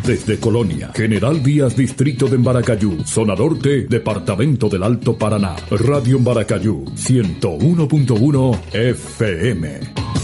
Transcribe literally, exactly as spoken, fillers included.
Desde Colonia, General Díaz, Distrito de Embaracayú, Zona Norte, Departamento del Alto Paraná. Radio Embaracayú, ciento uno punto uno F M.